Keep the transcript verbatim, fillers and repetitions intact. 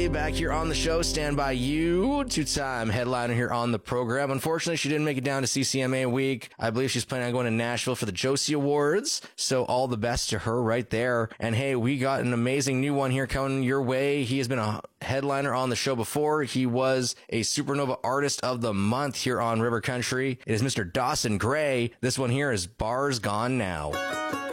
Lee back here on the show. Stand by you. Two-time headliner here on the program. Unfortunately, she didn't make it down to C C M A week. I believe she's planning on going to Nashville for the Josie Awards. So all the best to her right there. And hey, we got an amazing new one here coming your way. He has been a headliner on the show before. He was a Supernova Artist of the Month here on River Country. It is Mister Dawson Gray. This one here is Bars Gone Now.